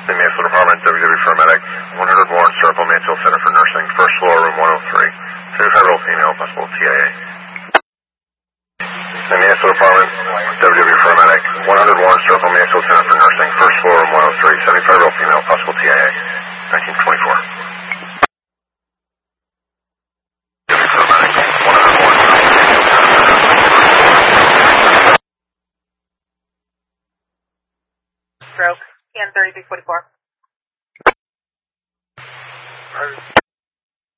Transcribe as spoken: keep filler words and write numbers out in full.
The Mansfield Department, W W Paramedic, one hundred Warren Circle, Mansfield Center for Nursing, first floor, room one oh three. seventy-five-year-old female, possible T I A. The Mansfield Department, W W Paramedic, one hundred Warren Circle, Mansfield Center for Nursing, first floor, room one oh three. seventy-five-year-old female, possible T I A. nineteen twenty-four. Stroke, T N thirty-three forty-four.